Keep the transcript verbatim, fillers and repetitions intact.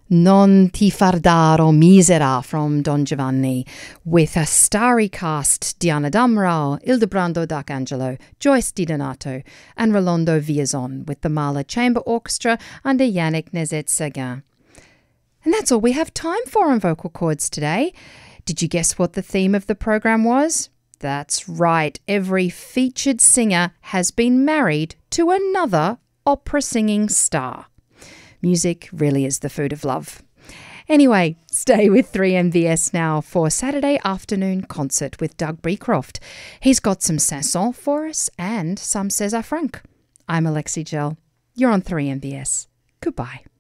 Non ti fardaro misera from Don Giovanni, with a starry cast: Diana Damrau, Ildebrando D'Arcangelo, Joyce DiDonato, and Rolando Villazon, with the Mahler Chamber Orchestra under Yannick Nézet-Séguin. And that's all we have time for on Vocal Chords today. Did you guess what the theme of the program was? That's right, every featured singer has been married to another opera singing star. Music really is the food of love. Anyway, stay with three M V S now for Saturday afternoon concert with Doug Beecroft. He's got some Saint-Saëns for us and some César Franck. I'm Alexi Gell. You're on three M V S. Goodbye.